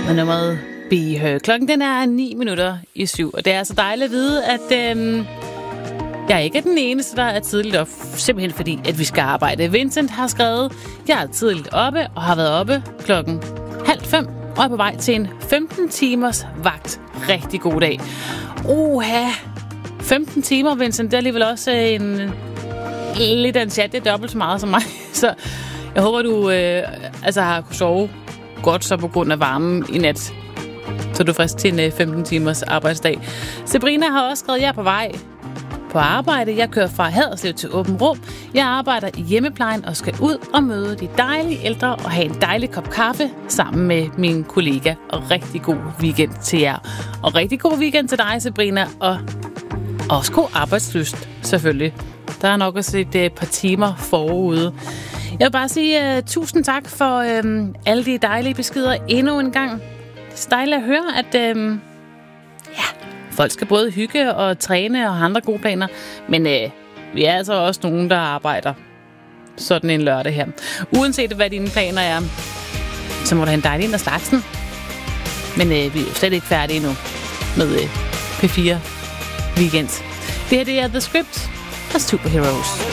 Og nummeret Be Her. Klokken den er 6:09, og det er så dejligt at vide, at jeg ikke er den eneste, der er tidligt op, simpelthen fordi, at vi skal arbejde. Vincent har skrevet, jeg er tidligt oppe og har været oppe klokken 4:30 og er på vej til en 15 timers vagt. Rigtig god dag. 15 timer, Vincent, det er alligevel også lidt af en chat. Det er dobbelt så meget som mig. Så jeg håber, du har kunnet sove godt så på grund af varmen i nat. Så du er frisk til en 15 timers arbejdsdag. Sabrina har også skrevet, jeg er på vej på arbejde. Jeg kører fra Haderslev til Åben Rum. Jeg arbejder i hjemmeplejen og skal ud og møde de dejlige ældre og have en dejlig kop kaffe sammen med min kollega. Og rigtig god weekend til jer. Og rigtig god weekend til dig, Sabrina. Og også god arbejdslyst, selvfølgelig. Der er nok også et par timer forude. Jeg vil bare sige tusind tak for alle de dejlige beskeder endnu en gang. Det er så dejligt at høre, at folk skal både hygge og træne og have andre gode planer. Men vi er altså også nogen, der arbejder sådan en lørdag her. Uanset hvad dine planer er, så må du have en dejlig en af slagsen. Men vi er jo slet ikke færdige endnu med P4 Weekend. Det her det er The Script og Superheroes.